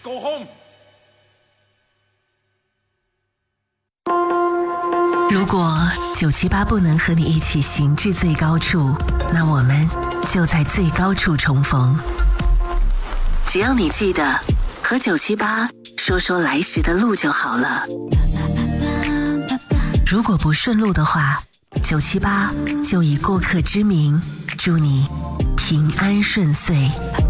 go home。 如果978不能和你一起行至最高处，那我们就在最高处重逢。只要你记得和978说说来时的路就好了。如果不顺路的话，978就以过客之名祝你平安顺遂。